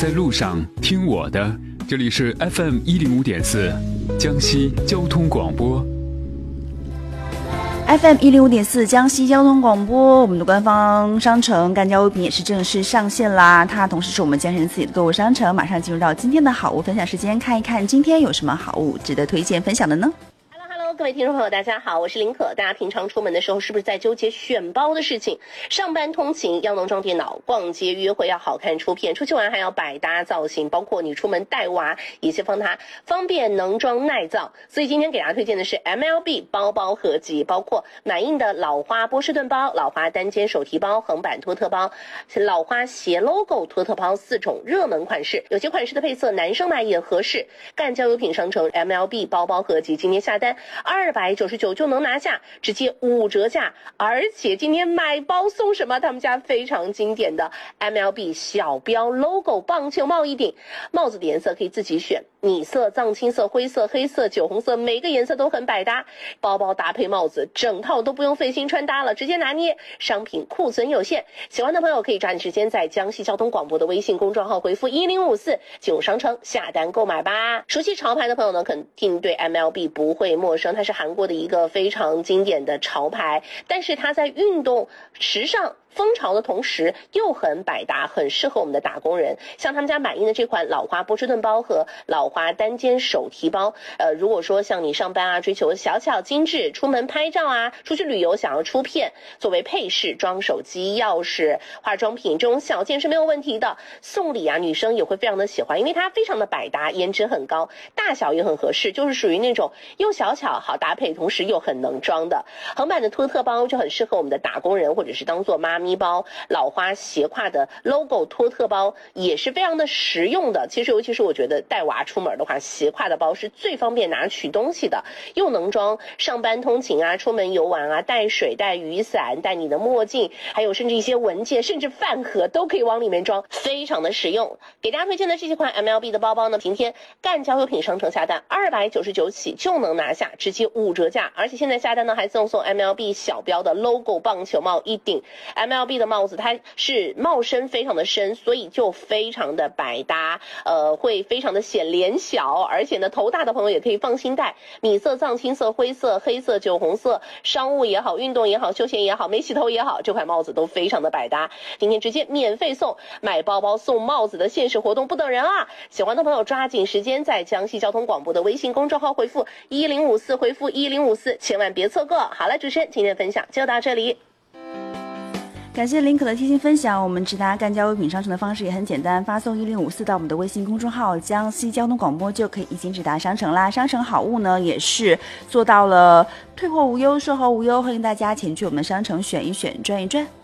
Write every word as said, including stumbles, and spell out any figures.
在路上听我的，这里是 F M 一零五点四江西交通广播。 F M 一零五点四江西交通广播，我们的官方商城干交物品也是正式上线啦。它同时是我们江西人自己的购物商城。马上进入到今天的好物分享时间，看一看今天有什么好物值得推荐分享的呢？ 各位听众朋友大家好，我是林可。大家平常出门的时候是不是在纠结选包的事情？上班通勤要能装电脑，逛街约会要好看出片，出去玩还要百搭造型，包括你出门带娃也是帮它方便能装耐造。所以今天给大家推荐的是 M L B 包包合集，包括满印的老花波士顿包、老花单肩手提包、横版托特包、老花斜 logo 托特包四种热门款式，有些款式的配色男生买也合适。干交优品商城 M L B 包包合集今天下单二百九十九就能拿下，直接五折价。而且今天买包送什么？他们家非常经典的 M L B 小标 logo 棒球帽一顶，帽子的颜色可以自己选，米色、藏青色、灰色、黑色、酒红色，每个颜色都很百搭。包包搭配帽子，整套都不用费心穿搭了，直接拿捏。商品库存有限，喜欢的朋友可以抓紧时间在江西交通广播的微信公众号回复一零五四进入商城下单购买吧。熟悉潮牌的朋友呢，肯定对 M L B 不会陌生，它是韩国的一个非常经典的潮牌，但是它在运动时尚风潮的同时又很百搭，很适合我们的打工人。像他们家满印的这款老花波士顿包和老花单肩手提包，呃，如果说像你上班啊，追求小巧精致，出门拍照啊，出去旅游想要出片，作为配饰装手机、钥匙、化妆品这种小件是没有问题的。送礼啊，女生也会非常的喜欢，因为它非常的百搭，颜值很高，大小也很合适，就是属于那种又小巧好搭配，同时又很能装的。横版的托特包就很适合我们的打工人，或者是当做妈咪包。老花斜挎的 logo 托特包也是非常的实用的。其实尤其是我觉得带娃出门的话，斜挎的包是最方便拿取东西的，又能装上班通勤啊，出门游玩啊，带水带雨伞带你的墨镜，还有甚至一些文件甚至饭盒都可以往里面装，非常的实用。给大家推荐的这几款 M L B 的包包呢，今天干交优品商城下单二百九十九起就能拿下，直接五折价。而且现在下单呢还赠送 M L B 小标的 logo 棒球帽一顶。 M L B 的帽子它是帽身非常的深，所以就非常的百搭，呃，会非常的显脸小，而且呢头大的朋友也可以放心戴。米色、藏青色、灰色、黑色、酒红色，商务也好，运动也好，休闲也好，没洗头也好，这款帽子都非常的百搭。今天直接免费送，买包包送帽子的限时活动不等人啊！喜欢的朋友抓紧时间在江西交通广播的微信公众号回复一零五四，回复一零五四，千万别错过。好了，主持人今天的分享就到这里。 感谢林可的贴心分享。我们直达干交优品商城的方式也很简单，发送一零五四到我们的微信公众号江西交通广播就可以一经直达商城啦。商城好物呢也是做到了退货无忧、售后无忧，欢迎大家前去我们的商城选一选、转一转。